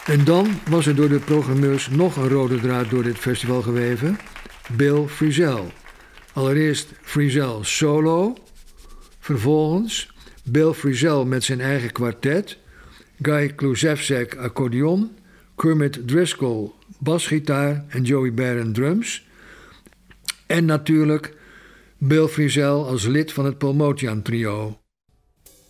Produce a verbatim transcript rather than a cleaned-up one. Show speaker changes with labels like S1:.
S1: En dan was er door de programmeurs nog een rode draad door dit festival geweven. Bill Frisell. Allereerst Frisell solo. Vervolgens Bill Frisell met zijn eigen kwartet. Guy Klusevsek accordeon. Kermit Driscoll basgitaar en Joey Baron drums. En natuurlijk Bill Frisell als lid van het Paul Motian trio.